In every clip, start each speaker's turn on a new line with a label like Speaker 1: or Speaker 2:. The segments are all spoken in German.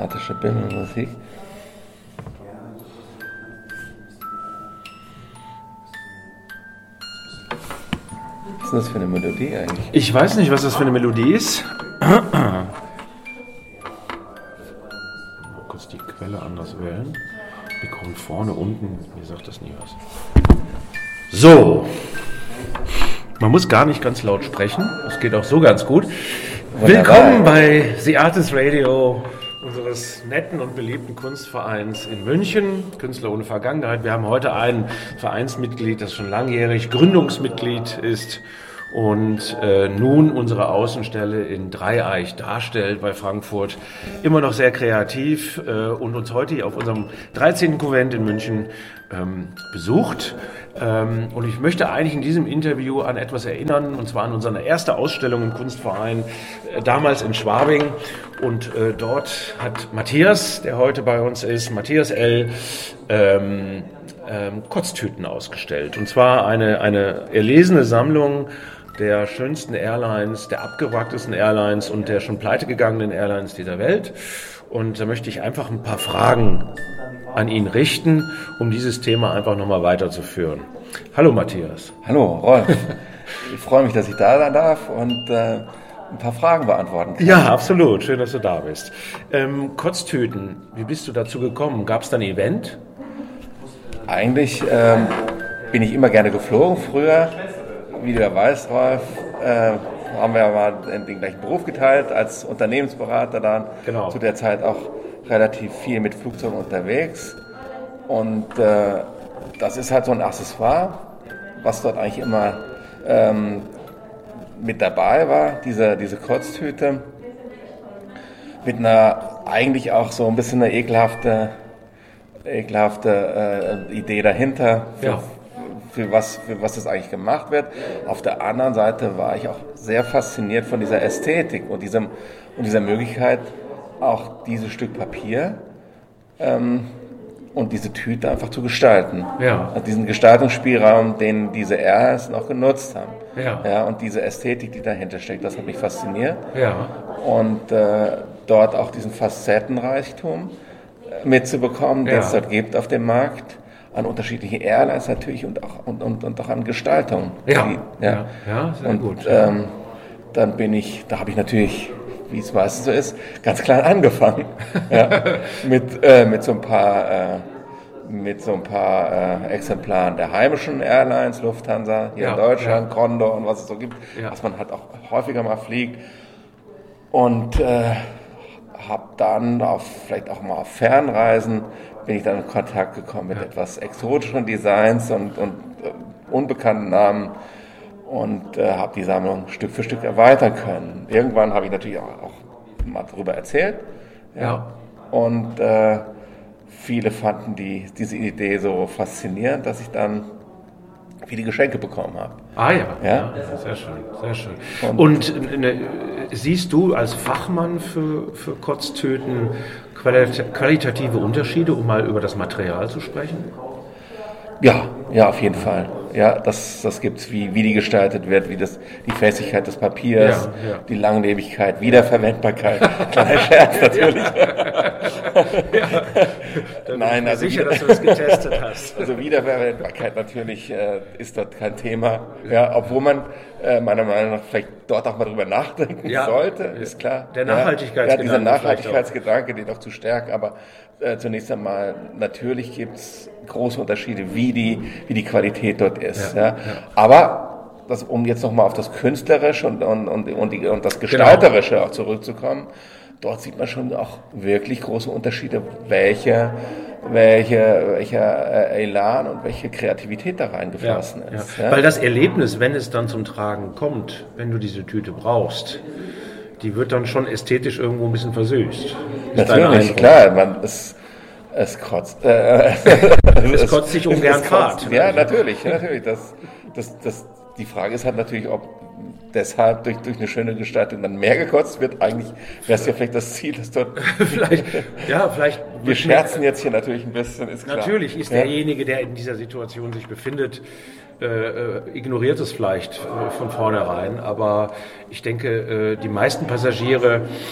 Speaker 1: dramatische Bimmelmusik. Was ist das für eine Melodie eigentlich?
Speaker 2: Ich weiß nicht, was das für eine Melodie ist. Kurz die Quelle anders wählen. Mikro vorne, unten, mir sagt das nie was. So. Man muss gar nicht ganz laut sprechen. Das geht auch so ganz gut. Willkommen bei The Artist Radio, unseres netten und beliebten Kunstvereins in München, Künstler ohne Vergangenheit. Wir haben heute ein Vereinsmitglied, das schon langjährig Gründungsmitglied ist und nun unsere Außenstelle in Dreieich darstellt bei Frankfurt. Immer noch sehr kreativ und uns heute hier auf unserem 13. Konvent in München besucht. Und ich möchte eigentlich in diesem Interview an etwas erinnern, und zwar an unsere erste Ausstellung im Kunstverein, damals in Schwabing. Und dort hat Matthias, der heute bei uns ist, Matthias L., Kotztüten ausgestellt. Und zwar eine erlesene Sammlung der schönsten Airlines, der abgewracktesten Airlines und der schon pleitegegangenen Airlines dieser Welt. Und da möchte ich einfach ein paar Fragen an ihn richten, um dieses Thema einfach nochmal weiterzuführen. Hallo Matthias.
Speaker 1: Hallo Rolf. Ich freue mich, dass ich da sein darf und ein paar Fragen beantworten kann.
Speaker 2: Ja, absolut. Schön, dass du da bist. Kotztüten, wie bist du dazu gekommen? Gab es da ein Event?
Speaker 1: Eigentlich bin ich immer gerne geflogen früher. Wie du ja weißt, Rolf, haben wir ja mal den gleichen Beruf geteilt als Unternehmensberater dann.
Speaker 2: Genau.
Speaker 1: Zu der Zeit auch relativ viel mit Flugzeugen unterwegs. Und das ist halt so ein Accessoire, was dort eigentlich immer mit dabei war, diese Kotztüte. Mit einer eigentlich auch so ein bisschen eine ekelhafte Idee dahinter. Für was das eigentlich gemacht wird. Auf der anderen Seite war ich auch sehr fasziniert von dieser Ästhetik und dieser Möglichkeit, auch dieses Stück Papier und diese Tüte einfach zu gestalten.
Speaker 2: Ja.
Speaker 1: Also diesen Gestaltungsspielraum, den diese Airlines noch genutzt haben.
Speaker 2: Ja.
Speaker 1: Ja, und diese Ästhetik, die dahinter steckt, das hat mich fasziniert.
Speaker 2: Ja.
Speaker 1: Und dort auch diesen Facettenreichtum mitzubekommen, den es dort gibt auf dem Markt. An unterschiedliche Airlines natürlich und auch an Gestaltung.
Speaker 2: Ja, sehr
Speaker 1: und,
Speaker 2: gut.
Speaker 1: Dann da habe ich natürlich, wie es meistens so ist, ganz klein angefangen. mit so ein paar Exemplaren der heimischen Airlines, Lufthansa, hier in Deutschland, Condor und was es so gibt, was man halt auch häufiger mal fliegt. Und habe dann vielleicht auch mal auf Fernreisen bin ich dann in Kontakt gekommen mit etwas exotischen Designs und unbekannten Namen und habe die Sammlung Stück für Stück erweitern können. Irgendwann habe ich natürlich auch mal darüber erzählt. Ja. Und viele fanden diese Idee so faszinierend, dass ich dann viele Geschenke bekommen habe.
Speaker 2: Ah ja, sehr schön, sehr schön. Und siehst du als Fachmann für Kotztüten qualitative Unterschiede, um mal über das Material zu sprechen?
Speaker 1: Ja, auf jeden Fall. Ja, das gibt's, wie die gestaltet wird, die Festigkeit des Papiers, die Langlebigkeit, Wiederverwendbarkeit. Kleiner Scherz natürlich.
Speaker 2: Nein, also sicher, dass du das getestet hast.
Speaker 1: Also Wiederverwendbarkeit natürlich ist dort kein Thema. Ja, obwohl man meiner Meinung nach vielleicht dort auch mal drüber nachdenken sollte, ist klar.
Speaker 2: Der Nachhaltigkeitsgedanke.
Speaker 1: Dieser Nachhaltigkeitsgedanke, den auch zu stärken, aber zunächst einmal, natürlich gibt es große Unterschiede, wie die Qualität dort ist. Ja. Aber um jetzt nochmal auf das Künstlerische und das Gestalterische auch zurückzukommen, dort sieht man schon auch wirklich große Unterschiede, welcher Elan und welche Kreativität da reingeflossen ist. Ja.
Speaker 2: Weil das Erlebnis, wenn es dann zum Tragen kommt, wenn du diese Tüte brauchst, die wird dann schon ästhetisch irgendwo ein bisschen versüßt.
Speaker 1: Natürlich, klar, es kotzt.
Speaker 2: Es kotzt sich ungern Fahrt.
Speaker 1: Ja, natürlich. Die Frage ist halt natürlich, ob deshalb durch eine schöne Gestaltung dann mehr gekotzt wird. Eigentlich wäre es ja vielleicht das Ziel, dass dort...
Speaker 2: vielleicht.
Speaker 1: Wir scherzen jetzt hier natürlich ein bisschen, ist klar.
Speaker 2: Natürlich ist derjenige, der in dieser Situation sich befindet, ignoriert es vielleicht von vornherein. Aber ich denke, die meisten Passagiere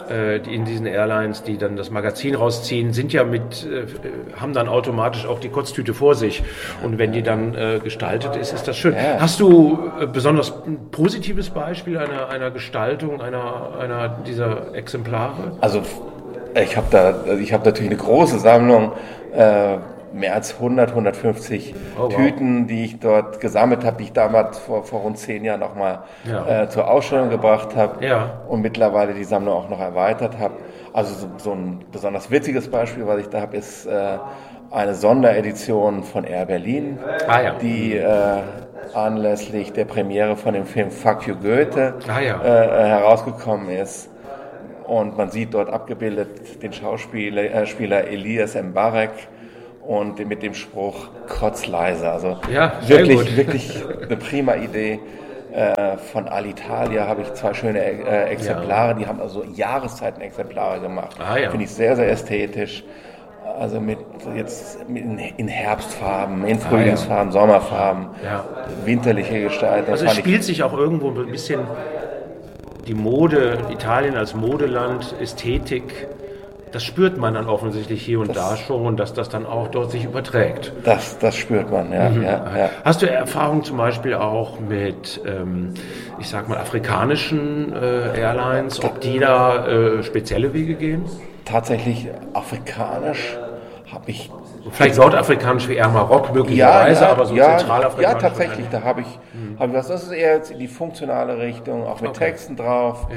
Speaker 2: die in diesen Airlines, die dann das Magazin rausziehen, sind ja haben dann automatisch auch die Kotztüte vor sich. Und wenn die dann gestaltet ist, ist das schön. Ja. Hast du besonders ein positives Beispiel einer Gestaltung einer dieser Exemplare?
Speaker 1: Also ich habe natürlich eine große Sammlung, mehr als 150 Tüten, die ich dort gesammelt habe, die ich damals vor rund 10 Jahren nochmal zur Ausstellung gebracht habe und mittlerweile die Sammlung auch noch erweitert habe. Also so ein besonders witziges Beispiel, was ich da habe, ist eine Sonderedition von Air Berlin, die anlässlich der Premiere von dem Film Fuck You Goethe herausgekommen ist. Und man sieht dort abgebildet den Spieler Elias Mbarek und mit dem Spruch Kotz leise. Also wirklich eine prima Idee. Von Alitalia habe ich 2 schöne Exemplare, die haben also Jahreszeitenexemplare gemacht. Finde ich sehr, sehr ästhetisch. Also in Herbstfarben, in Frühlingsfarben, Sommerfarben, winterliche Gestaltung.
Speaker 2: Also es spielt sich auch irgendwo ein bisschen die Mode, Italien als Modeland, Ästhetik, das spürt man dann offensichtlich hier und da schon und dass das dann auch dort sich überträgt.
Speaker 1: Das spürt man, ja.
Speaker 2: Hast du Erfahrung zum Beispiel auch mit, ich sag mal, afrikanischen Airlines, ob die da spezielle Wege gehen?
Speaker 1: Tatsächlich afrikanisch habe ich...
Speaker 2: Vielleicht nordafrikanisch wie Air Maroc möglicherweise, aber so zentralafrikanisch.
Speaker 1: Ja, tatsächlich, da habe ich was. Das ist eher jetzt in die funktionale Richtung, auch mit Texten drauf.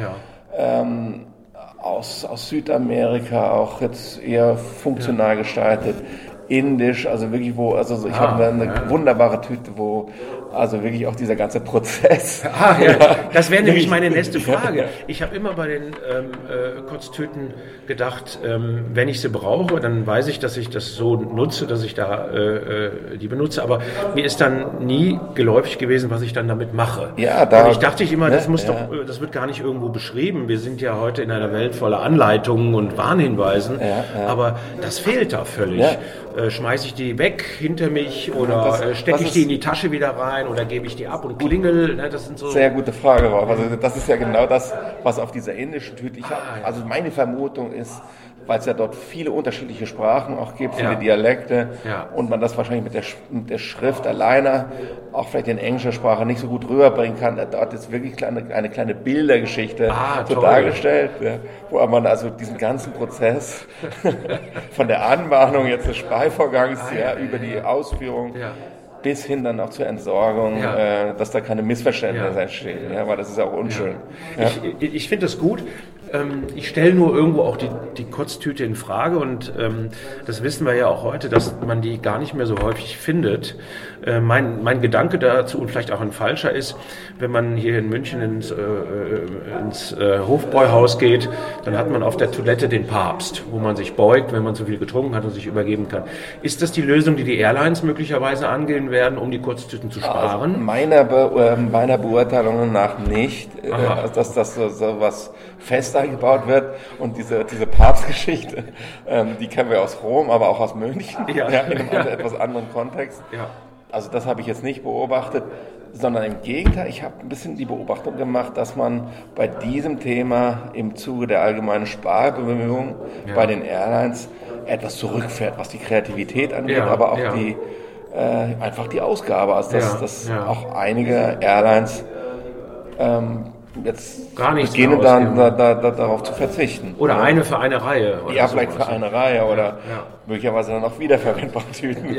Speaker 1: Aus Südamerika, auch jetzt eher funktional gestaltet. Indisch, also wirklich ich habe eine wunderbare Tüte, wo also wirklich auch dieser ganze Prozess.
Speaker 2: Das wäre nämlich meine nächste Frage. Ich habe immer bei den Kotztüten gedacht, wenn ich sie brauche, dann weiß ich, dass ich das so nutze, dass ich da die benutze, aber mir ist dann nie geläufig gewesen, was ich dann damit mache. Und ich dachte immer, das wird gar nicht irgendwo beschrieben. Wir sind ja heute in einer Welt voller Anleitungen und Warnhinweisen, aber das fehlt da völlig. Schmeiße ich die weg hinter mich oder stecke ich die in die Tasche wieder rein oder gebe ich die ab und klingel? Das sind so
Speaker 1: sehr gute Frage, Rolf. Also das ist ja genau das, was auf dieser indischen Tüte Also meine Vermutung ist, weil es ja dort viele unterschiedliche Sprachen auch gibt, viele Dialekte und man das wahrscheinlich mit der Schrift alleine auch vielleicht in englischer Sprache nicht so gut rüberbringen kann. Dort ist wirklich eine kleine Bildergeschichte so dargestellt, wo man also diesen ganzen Prozess von der Anmahnung jetzt des Speivorgangs über die Ausführung bis hin dann auch zur Entsorgung, dass da keine Missverständnisse entstehen, weil das ist ja auch unschön.
Speaker 2: Ich finde das gut. Ich stelle nur irgendwo auch die Kotztüte in Frage und das wissen wir ja auch heute, dass man die gar nicht mehr so häufig findet. Mein Gedanke dazu und vielleicht auch ein falscher ist, wenn man hier in München ins Hofbräuhaus geht, dann hat man auf der Toilette den Papst, wo man sich beugt, wenn man zu viel getrunken hat und sich übergeben kann. Ist das die Lösung, die die Airlines möglicherweise angehen werden, um die Kotztüten zu sparen?
Speaker 1: Also meiner Beurteilung nach nicht, dass das so was fest eingebaut wird und diese Papstgeschichte, die kennen wir aus Rom, aber auch aus München, in einem etwas anderen Kontext. Also das habe ich jetzt nicht beobachtet, sondern im Gegenteil, ich habe ein bisschen die Beobachtung gemacht, dass man bei diesem Thema im Zuge der allgemeinen Sparbemühungen bei den Airlines etwas zurückfährt, was die Kreativität angeht, aber auch einfach die Ausgabe, also dass auch einige Airlines jetzt
Speaker 2: gar nicht
Speaker 1: beginnen dann darauf zu verzichten.
Speaker 2: Oder eine für eine Reihe.
Speaker 1: Oder vielleicht für eine Reihe oder möglicherweise dann auch wiederverwendbare Tüten.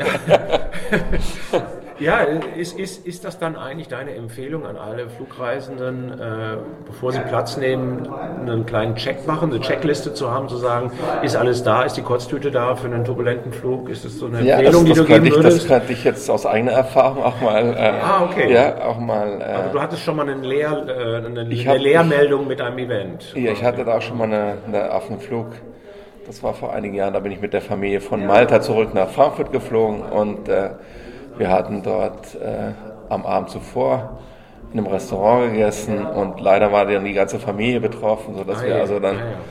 Speaker 2: Ist das dann eigentlich deine Empfehlung an alle Flugreisenden, bevor sie Platz nehmen, einen kleinen Check machen, eine Checkliste zu haben, zu sagen, ist alles da, ist die Kotztüte da für einen turbulenten Flug? Ist das so eine Empfehlung, die du geben würdest?
Speaker 1: Das könnte ich jetzt aus eigener Erfahrung auch mal...
Speaker 2: Aber du hattest schon mal eine Leermeldung mit einem Event.
Speaker 1: Ja, ich hatte da auch schon mal auf einem Flug. Das war vor einigen Jahren, da bin ich mit der Familie von Malta zurück nach Frankfurt geflogen und wir hatten dort am Abend zuvor in einem Restaurant gegessen und leider war dann die ganze Familie betroffen, sodass wir also dann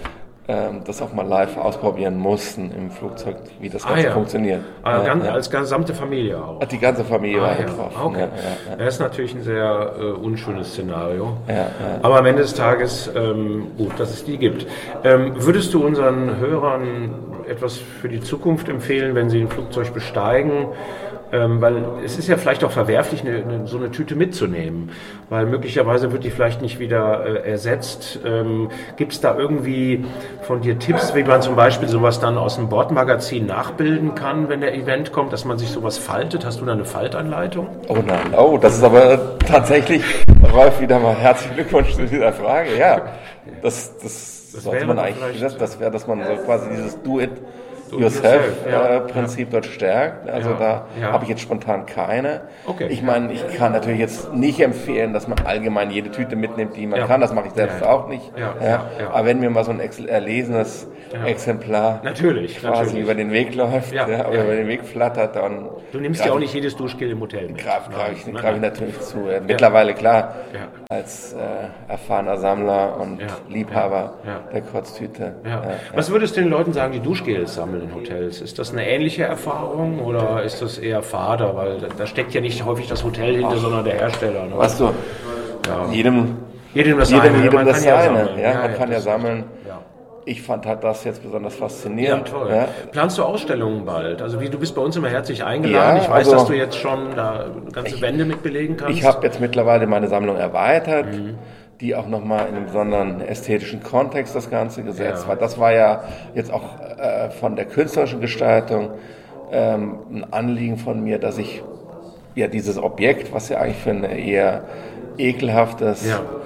Speaker 1: das auch mal live ausprobieren mussten im Flugzeug, wie das Ganze funktioniert.
Speaker 2: Als gesamte Familie auch?
Speaker 1: Die ganze Familie war betroffen.
Speaker 2: Okay. Das ist natürlich ein sehr unschönes Szenario. Aber am Ende des Tages, gut, dass es die gibt. Würdest du unseren Hörern etwas für die Zukunft empfehlen, wenn sie ein Flugzeug besteigen? Weil es ist ja vielleicht auch verwerflich, so eine Tüte mitzunehmen, weil möglicherweise wird die vielleicht nicht wieder ersetzt. Gibt es da irgendwie von dir Tipps, wie man zum Beispiel sowas dann aus dem Bordmagazin nachbilden kann, wenn der Event kommt, dass man sich sowas faltet? Hast du da eine Faltanleitung?
Speaker 1: Oh nein, das ist aber tatsächlich, Rolf, wieder mal herzlichen Glückwunsch zu dieser Frage. Ja, das sollte man eigentlich, das wäre, dass man so quasi dieses Do-it-yourself-Prinzip dort stärkt. Also da habe ich jetzt spontan keine.
Speaker 2: Okay.
Speaker 1: Ich meine, ich kann natürlich jetzt nicht empfehlen, dass man allgemein jede Tüte mitnimmt, die man kann. Das mache ich selbst auch nicht. Aber wenn mir mal so ein erlesenes Exemplar quasi über den Weg läuft oder über den Weg flattert, dann...
Speaker 2: Du nimmst ja auch nicht jedes Duschgel im Hotel mit.
Speaker 1: Greife ich natürlich zu. Mittlerweile, klar, als erfahrener Sammler und Liebhaber der Kurztüte.
Speaker 2: Was würdest du den Leuten sagen, die Duschgels sammeln in Hotels? Ist das eine ähnliche Erfahrung oder ist das eher fade? Weil da steckt ja nicht häufig das Hotel hinter, sondern der Hersteller. Ne?
Speaker 1: Weißt du, jedem das seine. Man kann ja sammeln. Ich fand halt das jetzt besonders faszinierend.
Speaker 2: Ja, toll. Ja. Planst du Ausstellungen bald? Also du bist bei uns immer herzlich eingeladen. Ich weiß, dass du jetzt schon da ganze Wände mit belegen kannst.
Speaker 1: Ich habe jetzt mittlerweile meine Sammlung erweitert, die auch nochmal in einem besonderen ästhetischen Kontext das Ganze gesetzt war. Das war ja jetzt auch von der künstlerischen Gestaltung ein Anliegen von mir, dass ich dieses Objekt, was ja eigentlich für eine eher ekelhaftes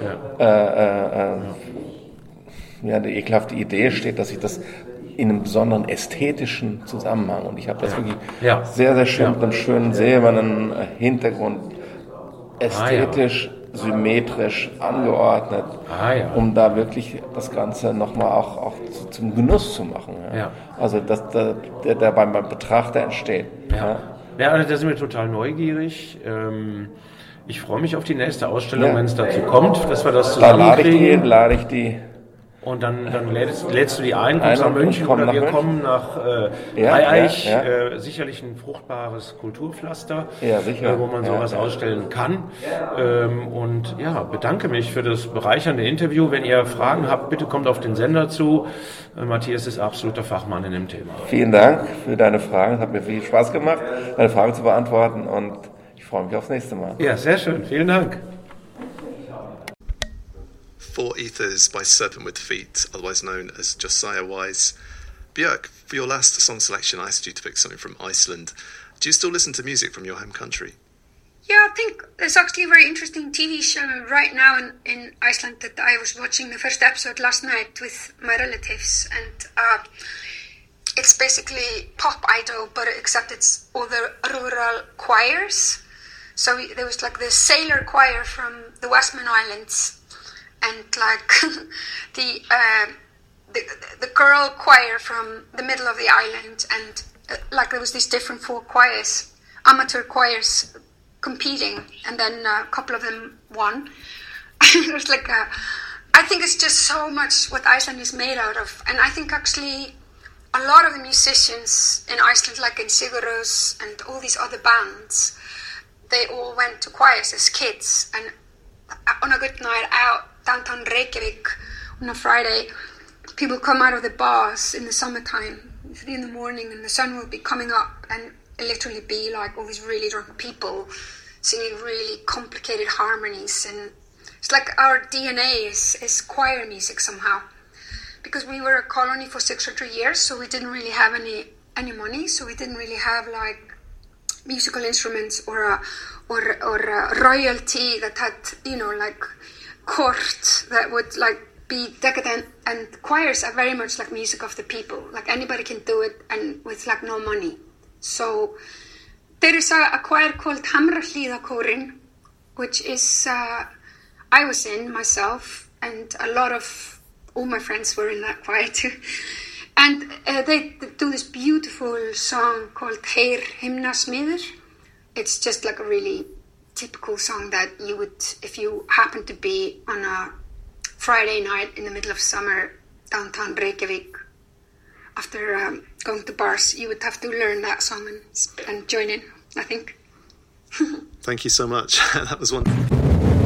Speaker 1: eine ekelhafte Idee steht, dass ich das in einem besonderen ästhetischen Zusammenhang, und ich habe das wirklich sehr, sehr schön mit einem schönen silbernen Hintergrund ästhetisch, symmetrisch angeordnet, um da wirklich das Ganze nochmal auch zum Genuss zu machen. Also dass der beim Betrachter entsteht.
Speaker 2: Also da sind wir total neugierig. Ich freue mich auf die nächste Ausstellung, wenn es dazu kommt, dass wir das zusammenkriegen.
Speaker 1: Da lade ich die.
Speaker 2: Und dann lädst du die ein, kommst nach München oder wir kommen nach Dreieich. Sicherlich ein fruchtbares Kulturpflaster, wo man sowas ausstellen kann. Und bedanke mich für das bereichernde Interview. Wenn ihr Fragen habt, bitte kommt auf den Sender zu. Matthias ist absoluter Fachmann in dem Thema.
Speaker 1: Vielen Dank für deine Fragen. Es hat mir viel Spaß gemacht, deine Fragen zu beantworten, und ich freue mich aufs nächste Mal.
Speaker 2: Ja, sehr schön. Vielen Dank.
Speaker 3: Four Ethers by Serpent with Feet, otherwise known as Josiah Wise. Björk, for your last song selection, I asked you to pick something from Iceland. Do you still listen to music from your home country?
Speaker 4: Yeah, I think there's actually a very interesting TV show right now in Iceland that I was watching the first episode last night with my relatives, and it's basically Pop Idol, but except it's all the rural choirs. So there was like the sailor choir from the Westman Islands, and like the girl choir from the middle of the island, and like there was these different four choirs, amateur choirs competing, and then a couple of them won. It was like I think it's just so much what Iceland is made out of, and I think actually a lot of the musicians in Iceland, like in Sigur Rós and all these other bands, they all went to choirs as kids, and on a good night out downtown Reykjavik on a Friday, people come out of the bars in the summertime, 3 a.m, and the sun will be coming up, and it literally be like all these really drunk people singing really complicated harmonies, and it's like our DNA is choir music somehow, because we were a colony for 600 years, so we didn't really have any money, so we didn't really have like musical instruments or a royalty that had, like court that would like be decadent, and choirs are very much like music of the people, like anybody can do it and with like no money. So there is a choir called Hamrahlíðarkórinn, which is I was in myself, and a lot of all my friends were in that choir too, and they do this beautiful song called Heyr Himnasmiður. It's just like a really typical song that you would, if you happen to be on a Friday night in the middle of summer downtown Reykjavik. After going to bars, you would have to learn that song and join in, I think.
Speaker 3: Thank you so much. That was wonderful.